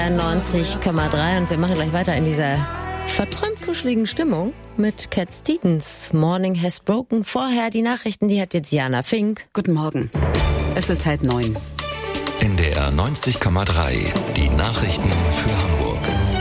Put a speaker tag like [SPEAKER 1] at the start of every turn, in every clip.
[SPEAKER 1] 90,3 und wir machen gleich weiter in dieser verträumt kuscheligen Stimmung mit Cat Stevens. Morning has broken. Vorher die Nachrichten, die hat jetzt Jana Fink.
[SPEAKER 2] Guten Morgen. Es ist 8:30.
[SPEAKER 3] NDR 90,3. Die Nachrichten für Hamburg.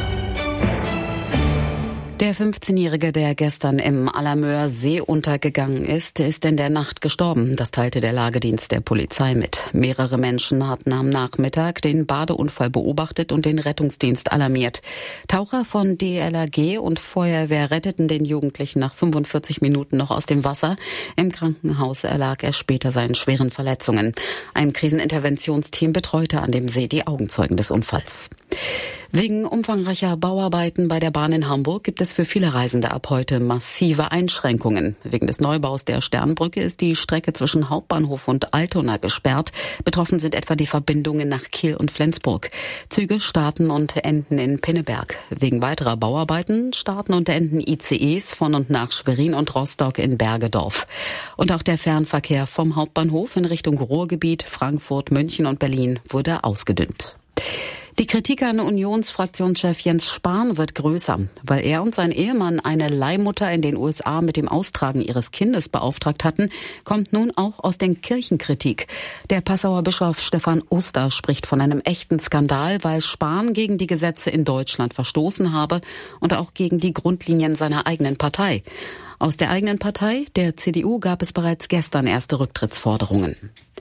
[SPEAKER 2] Der 15-Jährige, der gestern im Allermöer See untergegangen ist in der Nacht gestorben. Das teilte der Lagedienst der Polizei mit. Mehrere Menschen hatten am Nachmittag den Badeunfall beobachtet und den Rettungsdienst alarmiert. Taucher von DLRG und Feuerwehr retteten den Jugendlichen nach 45 Minuten noch aus dem Wasser. Im Krankenhaus erlag er später seinen schweren Verletzungen. Ein Kriseninterventionsteam betreute an dem See die Augenzeugen des Unfalls. Wegen umfangreicher Bauarbeiten bei der Bahn in Hamburg gibt es für viele Reisende ab heute massive Einschränkungen. Wegen des Neubaus der Sternbrücke ist die Strecke zwischen Hauptbahnhof und Altona gesperrt. Betroffen sind etwa die Verbindungen nach Kiel und Flensburg. Züge starten und enden in Pinneberg. Wegen weiterer Bauarbeiten starten und enden ICEs von und nach Schwerin und Rostock in Bergedorf. Und auch der Fernverkehr vom Hauptbahnhof in Richtung Ruhrgebiet, Frankfurt, München und Berlin wurde ausgedünnt. Die Kritik an Unionsfraktionschef Jens Spahn wird größer, weil er und sein Ehemann eine Leihmutter in den USA mit dem Austragen ihres Kindes beauftragt hatten, kommt nun auch aus den Kirchenkritik. Der Passauer Bischof Stefan Oster spricht von einem echten Skandal, weil Spahn gegen die Gesetze in Deutschland verstoßen habe und auch gegen die Grundlinien seiner eigenen Partei. Aus der eigenen Partei, der CDU, gab es bereits gestern erste Rücktrittsforderungen.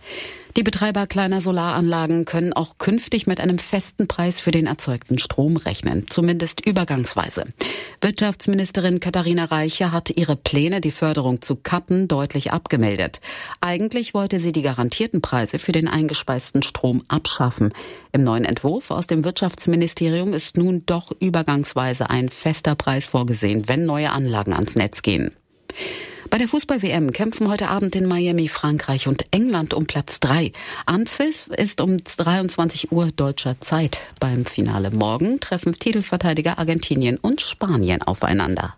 [SPEAKER 2] Die Betreiber kleiner Solaranlagen können auch künftig mit einem festen Preis für den erzeugten Strom rechnen, zumindest übergangsweise. Wirtschaftsministerin Katharina Reiche hat ihre Pläne, die Förderung zu kappen, deutlich abgemeldet. Eigentlich wollte sie die garantierten Preise für den eingespeisten Strom abschaffen. Im neuen Entwurf aus dem Wirtschaftsministerium ist nun doch übergangsweise ein fester Preis vorgesehen, wenn neue Anlagen ans Netz gehen. Bei der Fußball-WM kämpfen heute Abend in Miami Frankreich und England um Platz 3. Anpfiff ist um 23 Uhr deutscher Zeit. Beim Finale morgen treffen Titelverteidiger Argentinien und Spanien aufeinander.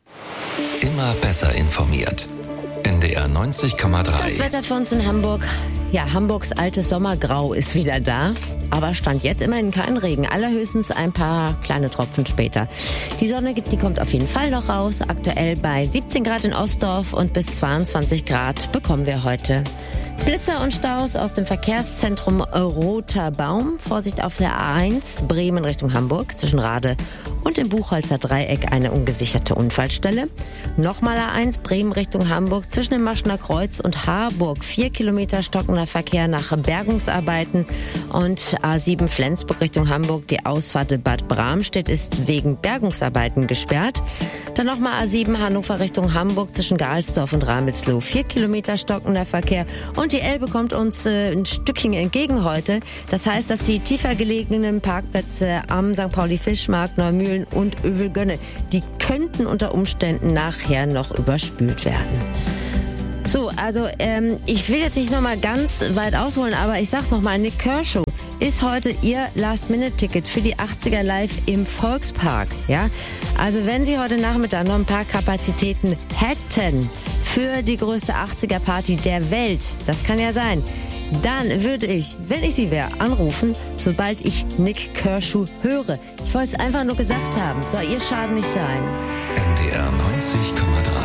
[SPEAKER 3] Immer besser informiert. NDR 90,3.
[SPEAKER 1] Das Wetter für uns in Hamburg. Ja, Hamburgs altes Sommergrau ist wieder da. Aber stand jetzt immerhin kein Regen. Allerhöchstens ein paar kleine Tropfen später. Die Sonne, die kommt auf jeden Fall noch raus. Aktuell bei 17 Grad in Ostdorf und bis 22 Grad bekommen wir heute. Blitzer und Staus aus dem Verkehrszentrum Roter Baum. Vorsicht auf der A1 Bremen Richtung Hamburg zwischen Rade und im Buchholzer Dreieck eine ungesicherte Unfallstelle. Nochmal A1 Bremen Richtung Hamburg zwischen dem Maschner Kreuz und Harburg. 4 Kilometer stockender Verkehr nach Bergungsarbeiten. Und A7 Flensburg Richtung Hamburg. Die Ausfahrt Bad Bramstedt ist wegen Bergungsarbeiten gesperrt. Dann nochmal A7 Hannover Richtung Hamburg zwischen Galsdorf und Ramelsloh. 4 Kilometer stockender Verkehr. Und die Elbe kommt uns ein Stückchen entgegen heute. Das heißt, dass die tiefer gelegenen Parkplätze am St. Pauli-Fischmarkt, Neumühlen und Övelgönne, die könnten unter Umständen nachher noch überspült werden. So, also ich will jetzt nicht nochmal ganz weit ausholen, aber ich sag's nochmal, Nik Kershaw ist heute ihr Last-Minute-Ticket für die 80er Live im Volkspark. Ja? Also wenn Sie heute Nachmittag noch ein paar Kapazitäten hätten für die größte 80er-Party der Welt, das kann ja sein, dann würde ich, wenn ich Sie wäre, anrufen, sobald ich Nik Kershaw höre. Ich wollte es einfach nur gesagt haben. Soll Ihr Schaden nicht sein.
[SPEAKER 3] NDR 90,3.